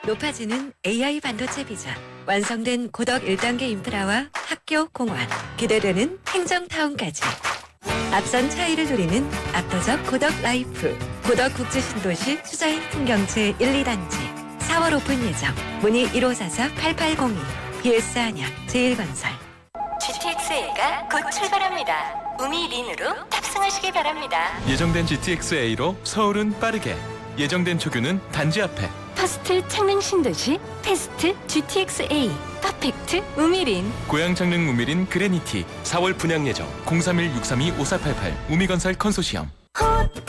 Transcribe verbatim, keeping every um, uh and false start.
높아지는 에이아이 반도체 비전, 완성된 고덕 일 단계 인프라와 학교, 공원, 기대되는 행정타운까지. 앞선 차이를 누리는 압도적 고덕 라이프, 고덕 국제신도시 수자인 풍경채 일, 이 단지 사월 오픈 예정. 문의 일오사사 팔팔공이. 비에스 안양 제일건설. 지티엑스에이가 곧 출발합니다. 우미린으로 탑승하시기 바랍니다. 예정된 지티엑스에이로 서울은 빠르게, 예정된 초규는 단지 앞에. 퍼스트 창릉 신도시 패스트 지티엑스에이 퍼펙트 우미린. 고양 창릉 우미린 그레니티 사월 분양 예정. 공삼일 육삼이 오사팔팔 우미건설 컨소시엄.